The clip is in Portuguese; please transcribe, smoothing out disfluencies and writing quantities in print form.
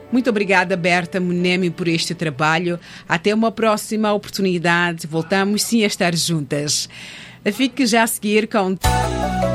Muito obrigada, Berta Monemi, por este trabalho. Até uma próxima oportunidade. Voltamos sim a estar juntas. Fique já a seguir com...